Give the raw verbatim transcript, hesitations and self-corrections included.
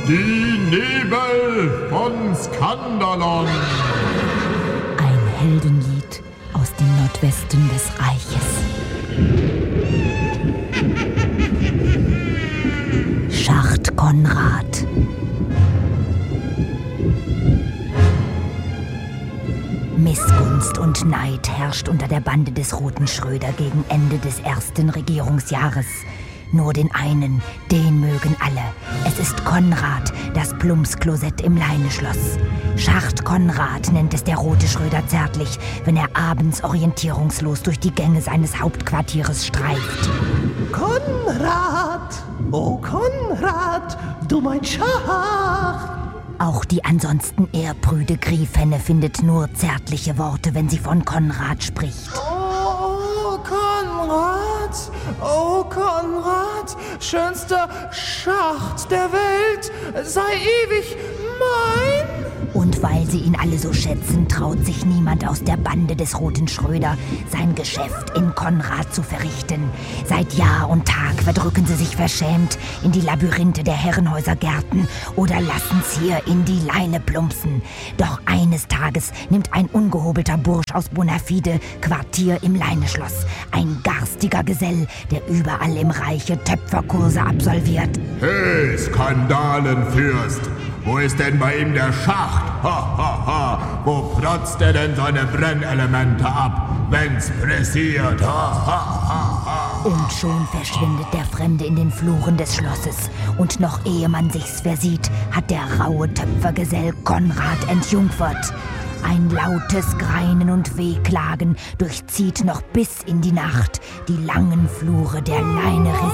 Die Nebel von Skandalon. Ein Heldenlied aus dem Nordwesten des Reiches. Schacht Konrad. Missgunst und Neid herrscht unter der Bande des Roten Schröder gegen Ende des ersten Regierungsjahres. Nur den einen, den mögen alle. Es ist Konrad, das Plumpsklosett im Leineschloss. Schacht Konrad nennt es der Rote Schröder zärtlich, wenn er abends orientierungslos durch die Gänge seines Hauptquartieres streift. Konrad! Oh Konrad, du mein Schacht! Auch die ansonsten ehrprüde Griefhenne findet nur zärtliche Worte, wenn sie von Konrad spricht. Oh, Konrad! Oh, Konrad! Schönster Schacht der Welt! Sei ewig mein! Und weil sie ihn alle so schätzen, traut sich niemand aus der Bande des Roten Schröder, sein Geschäft in Konrad zu verrichten. Seit Jahr und Tag verdrücken sie sich verschämt in die Labyrinthe der Herrenhäusergärten oder lassen's hier in die Leine plumpsen. Doch eines Tages nimmt ein ungehobelter Bursch aus Bonafide Quartier im Leineschloss. Ein garstiger Gesell, der überall im Reiche Töpferkurse absolviert. Hey, Skandalenfürst! Wo ist denn bei ihm der Schacht? Ha, ha, ha! Wo protzt er denn seine Brennelemente ab, wenn's pressiert? Ha, ha, ha, ha! Und schon verschwindet der Fremde in den Fluren des Schlosses. Und noch ehe man sich's versieht, hat der raue Töpfergesell Konrad entjungfert. Ein lautes Greinen und Wehklagen durchzieht noch bis in die Nacht die langen Flure der Leine-Residenz.